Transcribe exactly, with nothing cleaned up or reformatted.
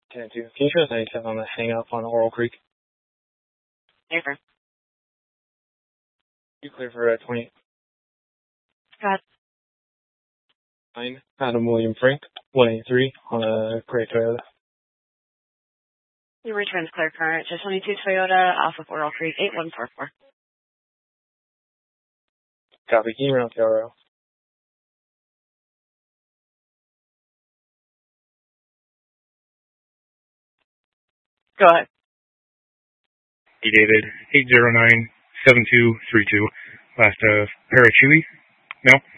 ten two. Can you show us ninety-seven on the hang up on Oral Creek? Never. You clear for uh, twenty. Scott. Nine. Adam William Frank, one eighty-three on a gray Toyota. Your return's clear current. Just twenty-two Toyota off of Oral Creek, eight one four four. Copy. Can you run out the R O? Go ahead. Hey, David. eight zero nine seven two three two. Last uh, pair of Chewy. No?